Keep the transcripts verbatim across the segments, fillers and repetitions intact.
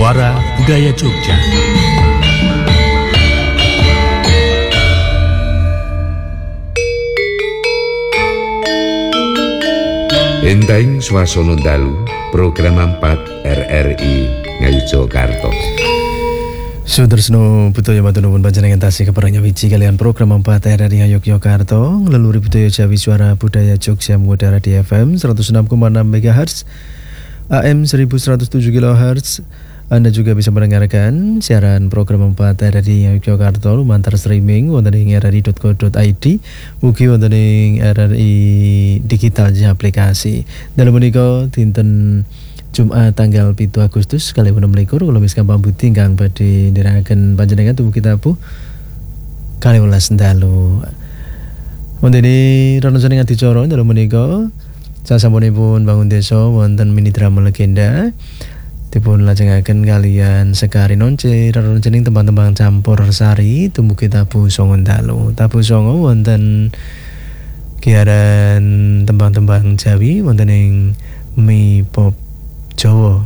Suara Budaya Jogja. Entahing swasana dalu program empat R R I Ngayogyakarta. Sudarsno budaya matur nuwun panjenengan tasih kepareng nyawiji kalian program empat R R I Ngayogyakarta ngleluri budaya Jawi Suara Budaya Jogja mengudara di F M seratus enam koma enam MHz, A M seribu seratus tujuh kilohertz. Anda juga bisa mendengarkan siaran program empat R R I Ngayogyakarta lumantar streaming wonten ing r r i dot co dot i d ugi wonten ing R R I digital aplikasi. Dalam menika dinten Jumat tanggal pitu Agustus kalih enem likur kula miskan pambuti ingkang badhe nderekaken panjenengan tubuh kita Bu kalih welas dalu. Wonten ing ronosan ing adicara dalam menika sasampunipun bangun desa wonten mini drama legenda dipun lajengaken kalian Sekari Nonce rerencening tembang-tembang campur sari tumugi tabuh songo dalu. Tabuh songo wonten giaran tembang-tembang Jawi wonten ing Mi Pop Jawa.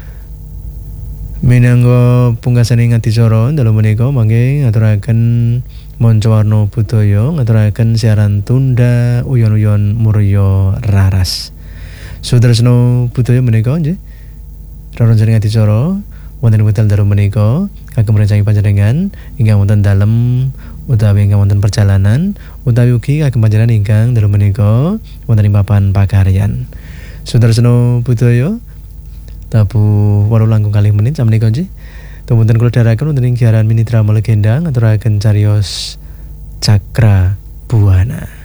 Minangka pungkasaning adicara dalu menika mangke ngaturaken manca warna budaya ngaturaken siaran tunda uyon-uyon murya raras. Sudarsno budaya menika nggih rerencening adicara wonten wekdal dalu menika kagem rencangi panjenengan ingkang wonten dalem utawi ingkang wonten perjalanan utawi ugi kagem panjenengan ingkang dalu menika wonten ing papan pakaryan. Sudarsno budaya tabuh walu langkung kalih menit samenika nggih. Tumunten kula dherekaken wonten ing giaran mini drama legenda ngaturaken cariyos Cakra Buana.